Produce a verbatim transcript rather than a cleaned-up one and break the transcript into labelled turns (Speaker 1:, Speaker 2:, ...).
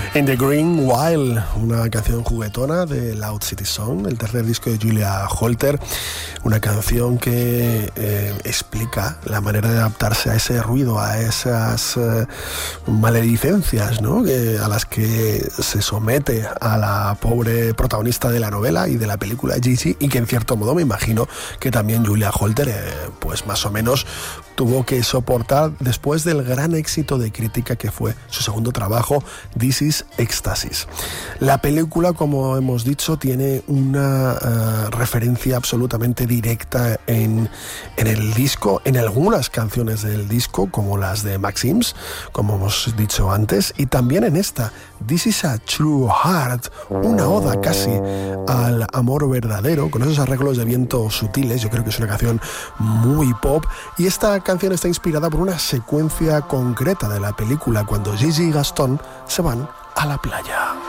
Speaker 1: In the Green Wild, una canción juguetona de Loud City Song, el tercer disco de Julia Holter, una canción que eh, explica la manera de adaptarse a ese ruido, a esas eh, maledicencias, ¿no?, que, a las que se somete a la pobre protagonista de la novela y de la película Gigi, y que en cierto modo me imagino que también Julia Holter eh, pues más o menos tuvo que soportar después del gran éxito de crítica que fue su segundo trabajo, This is Éxtasis. La película, como hemos dicho, tiene una uh, referencia absolutamente directa en, en el disco, en algunas canciones del disco, como las de Maxims, como hemos dicho antes, y también en esta, This is a True Heart, una oda casi al amor verdadero, con esos arreglos de viento sutiles. Yo creo que es una canción muy pop, y esta canción está inspirada por una secuencia concreta de la película, cuando Gigi y Gastón se van a la playa.